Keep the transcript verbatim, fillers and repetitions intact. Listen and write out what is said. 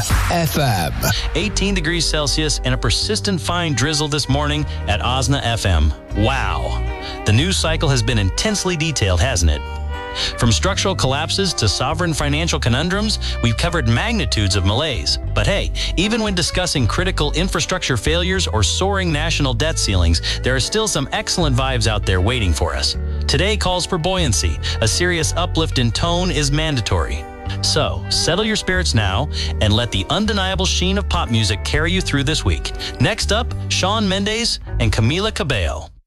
F M. eighteen degrees Celsius and a persistent fine drizzle this morning at Osna F M. Wow. The news cycle has been intensely detailed, hasn't it? From structural collapses to sovereign financial conundrums, we've covered magnitudes of malaise. But hey, even when discussing critical infrastructure failures or soaring national debt ceilings, there are still some excellent vibes out there waiting for us. Today calls for buoyancy. A serious uplift in tone is mandatory. So, settle your spirits now and let the undeniable sheen of pop music carry you through this week. Next up, Shawn Mendes and Camila Cabello.